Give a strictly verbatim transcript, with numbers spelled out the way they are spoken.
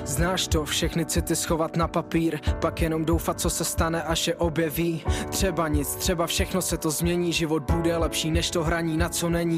Znáš to, všechny city schovat na papír, pak jenom doufat, co se stane, až je objeví. Třeba nic, třeba všechno se to změní, život bude lepší než to hraní, na co není.